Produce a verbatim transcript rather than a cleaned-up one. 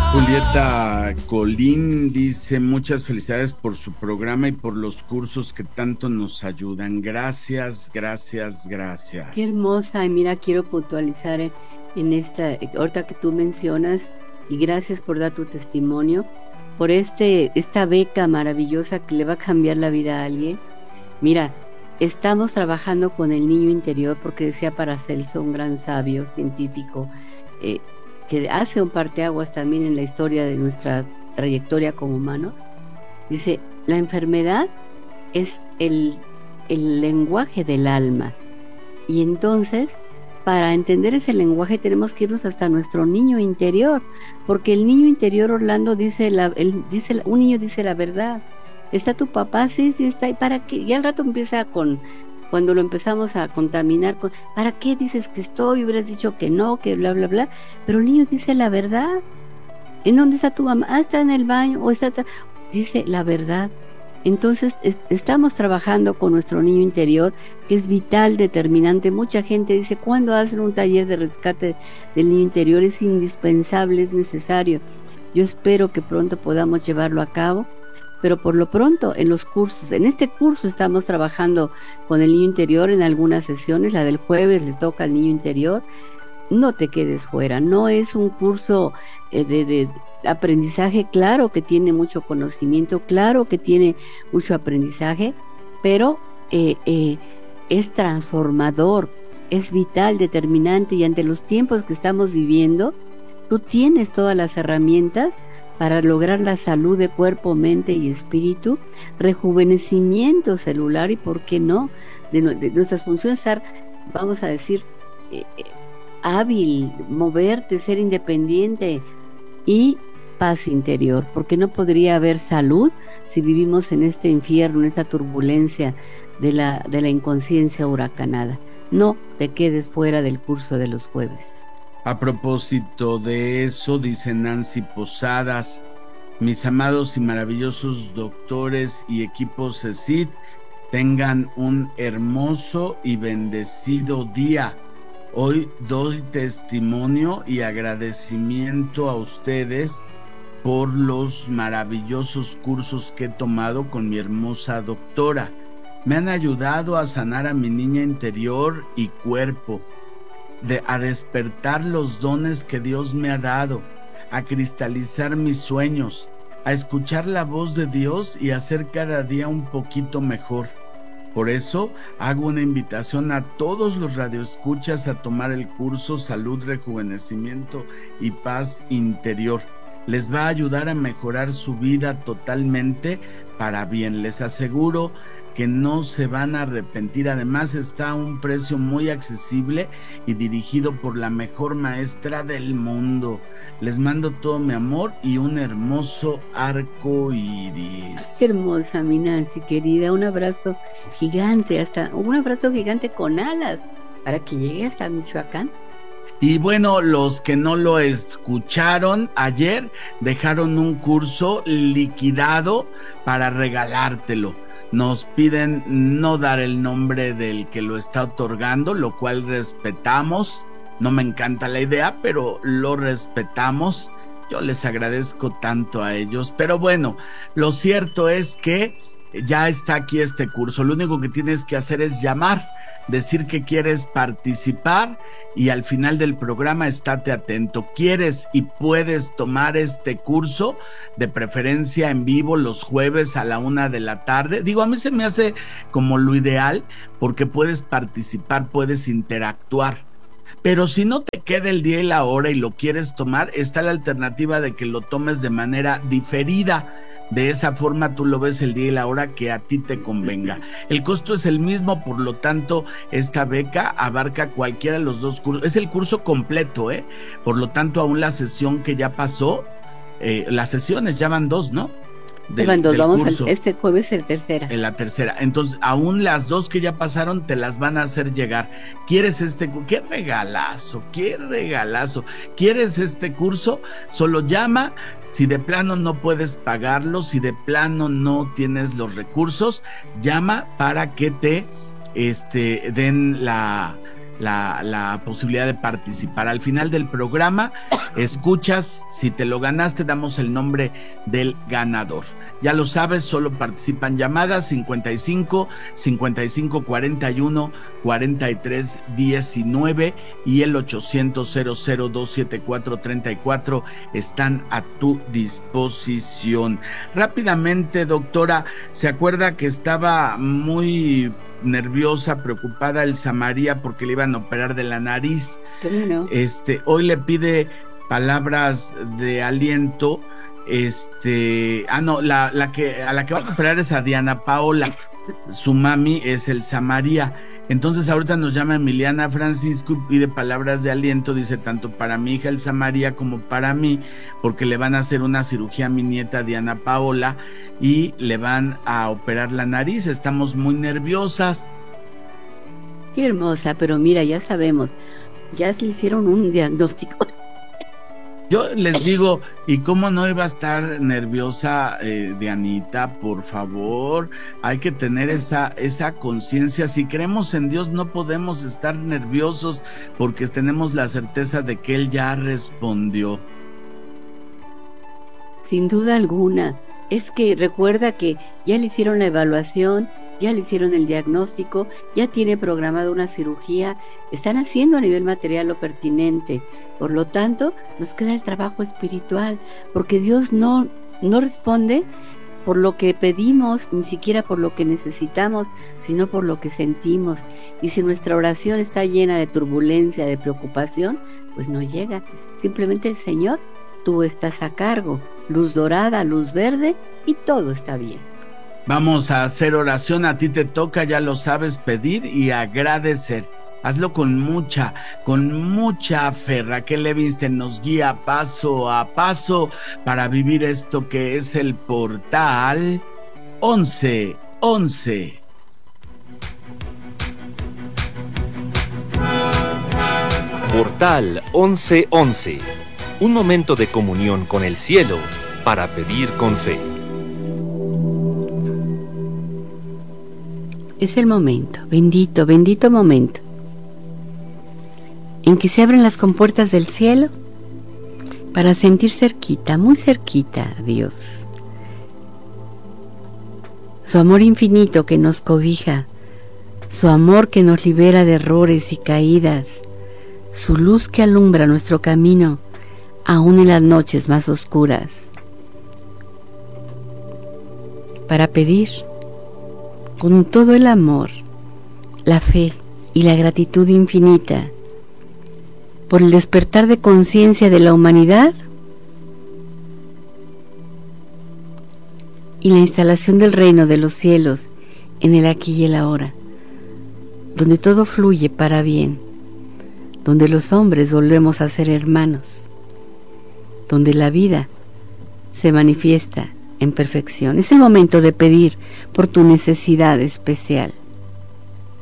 Julieta Colín dice: muchas felicidades por su programa y por los cursos que tanto nos ayudan. Gracias, gracias, gracias. Qué hermosa. Y mira, quiero puntualizar en, en esta, ahorita que tú mencionas, y gracias por dar tu testimonio, por este, esta beca maravillosa que le va a cambiar la vida a alguien. Mira, estamos trabajando con el niño interior, porque decía Paracelso, un gran sabio científico, eh, que hace un parteaguas también en la historia de nuestra trayectoria como humanos. Dice, la enfermedad es el, el lenguaje del alma. Y entonces, para entender ese lenguaje tenemos que irnos hasta nuestro niño interior, porque el niño interior, Orlando, dice, la, el, dice un niño dice la verdad. ¿Está tu papá? Sí, sí está. ¿Y para qué? Y al rato empieza con... Cuando lo empezamos a contaminar con, ¿para qué dices que estoy? Hubieras dicho que no, que bla, bla, bla. Pero el niño dice la verdad. ¿En dónde está tu mamá? Ah, está en el baño, o está... Dice la verdad. Entonces, es, estamos trabajando con nuestro niño interior, que es vital, determinante. Mucha gente dice, ¿cuándo hacen un taller de rescate del niño interior? Es indispensable, es necesario. Yo espero que pronto podamos llevarlo a cabo. Pero por lo pronto, en los cursos, en este curso estamos trabajando con el niño interior en algunas sesiones. La del jueves le toca al niño interior. No te quedes fuera, no es un curso eh, de, de aprendizaje, claro que tiene mucho conocimiento, claro que tiene mucho aprendizaje, pero eh, eh, es transformador, es vital, determinante, y ante los tiempos que estamos viviendo, tú tienes todas las herramientas para lograr la salud de cuerpo, mente y espíritu, rejuvenecimiento celular y, ¿por qué no?, de, de nuestras funciones, estar, vamos a decir, eh, hábil, moverte, ser independiente y paz interior, porque no podría haber salud si vivimos en este infierno, en esta turbulencia de la, de la inconsciencia huracanada. No te quedes fuera del curso de los jueves. A propósito de eso, dice Nancy Posadas: mis amados y maravillosos doctores y equipos C E C I D, tengan un hermoso y bendecido día. Hoy doy testimonio y agradecimiento a ustedes por los maravillosos cursos que he tomado con mi hermosa doctora. Me han ayudado a sanar a mi niña interior y cuerpo, De, a despertar los dones que Dios me ha dado, a cristalizar mis sueños, a escuchar la voz de Dios y a ser cada día un poquito mejor. Por eso hago una invitación a todos los radioescuchas a tomar el curso Salud, Rejuvenecimiento y Paz Interior. Les va a ayudar a mejorar su vida totalmente para bien. Les aseguro que no se van a arrepentir. Además, está a un precio muy accesible y dirigido por la mejor maestra del mundo. Les mando todo mi amor y un hermoso arco iris. Qué hermosa, mi Nancy querida. Un abrazo gigante, hasta un abrazo gigante con alas para que llegue hasta Michoacán. Y bueno, los que no lo escucharon ayer, dejaron un curso liquidado para regalártelo. Nos piden no dar el nombre del que lo está otorgando, lo cual respetamos. No me encanta la idea, pero lo respetamos. Yo les agradezco tanto a ellos. Pero bueno, lo cierto es que ya está aquí este curso. Lo único que tienes que hacer es llamar, decir que quieres participar, y al final del programa estate atento. ¿Quieres y puedes tomar este curso? De preferencia en vivo los jueves a la una de la tarde. Digo, a mí se me hace como lo ideal, porque puedes participar, puedes interactuar. Pero si no te queda el día y la hora y lo quieres tomar, está la alternativa de que lo tomes de manera diferida. De esa forma tú lo ves el día y la hora que a ti te convenga. El costo es el mismo, por lo tanto esta beca abarca cualquiera de los dos cursos. Es el curso completo, ¿eh? Por lo tanto, aún la sesión que ya pasó, eh, las sesiones ya van dos, ¿no? Del, van dos, vamos al, este jueves es la tercera. En la tercera. Entonces, aún las dos que ya pasaron te las van a hacer llegar. ¿Quieres este curso? ¡Qué regalazo! ¡Qué regalazo! ¿Quieres este curso? Solo llama. Si de plano no puedes pagarlo, si de plano no tienes los recursos, llama para que te este, den la, la, la posibilidad de participar. Al final del programa escuchas, si te lo ganaste, damos el nombre del ganador. Ya lo sabes, solo participan llamadas cincuenta y cinco, cincuenta y cinco, cuarenta y uno, cuarenta y tres, diecinueve y el ochocientos, cero cero dos siete cuatro, treinta y cuatro están a tu disposición. Rápidamente, doctora, ¿se acuerda que estaba muy nerviosa, preocupada Elsa María porque le iban a operar de la nariz? ¿Cómo no? Este, hoy le pide palabras de aliento. Este, ah no, la, la que a la que va a operar es a Diana Paola, su mami es Elsa María. Entonces ahorita nos llama Emiliana Francisco y pide palabras de aliento, dice tanto para mi hija Elsa María como para mí, porque le van a hacer una cirugía a mi nieta Diana Paola y le van a operar la nariz. Estamos muy nerviosas. Qué hermosa, pero mira, ya sabemos, ya se le hicieron un diagnóstico. Yo les digo, ¿y cómo no iba a estar nerviosa, eh, Dianita? Por favor, hay que tener esa, esa conciencia. Si creemos en Dios, no podemos estar nerviosos porque tenemos la certeza de que Él ya respondió. Sin duda alguna. Es que recuerda que ya le hicieron la evaluación, ya le hicieron el diagnóstico, ya tiene programada una cirugía, están haciendo a nivel material lo pertinente. Por lo tanto, nos queda el trabajo espiritual, porque Dios no, no responde por lo que pedimos, ni siquiera por lo que necesitamos, sino por lo que sentimos. Y si nuestra oración está llena de turbulencia, de preocupación, pues no llega. Simplemente el Señor, tú estás a cargo, luz dorada, luz verde, y todo está bien. Vamos a hacer oración, a ti te toca, ya lo sabes, pedir y agradecer. Hazlo con mucha, con mucha fe. Raquel Levinstein nos guía paso a paso para vivir esto que es el portal once once. Portal once once. Un momento de comunión con el cielo para pedir con fe. Es el momento, bendito, bendito momento, en que se abren las compuertas del cielo para sentir cerquita, muy cerquita a Dios. Su amor infinito que nos cobija, su amor que nos libera de errores y caídas, su luz que alumbra nuestro camino, aún en las noches más oscuras. Para pedir con todo el amor, la fe y la gratitud infinita por el despertar de conciencia de la humanidad y la instalación del reino de los cielos en el aquí y el ahora, donde todo fluye para bien, donde los hombres volvemos a ser hermanos, donde la vida se manifiesta en perfección. Es el momento de pedir por tu necesidad especial.